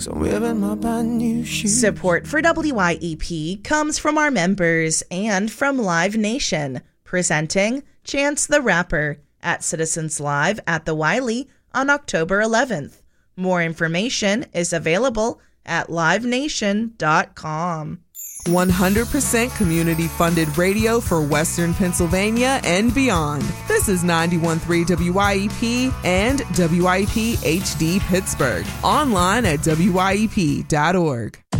So I'm wearing my brand new shoes. Support for WYEP comes from our members and from Live Nation, presenting Chance the Rapper at Citizens Live at the Wiley on October 11th. More information is available at livenation.com. 100% community-funded radio for Western Pennsylvania and beyond. This is 91.3 WYEP and WYEP HD Pittsburgh. Online at WYEP.org.